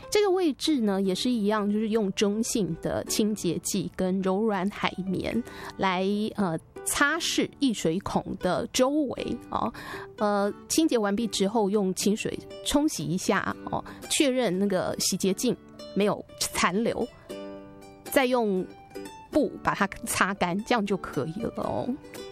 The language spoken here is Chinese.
这个位置呢也是一样，就是用中性的清洁剂跟柔软海绵来擦拭溢水孔的周围清洁完毕之后，用清水冲洗一下确认那个洗洁精没有残留，再用布把它擦干，这样就可以了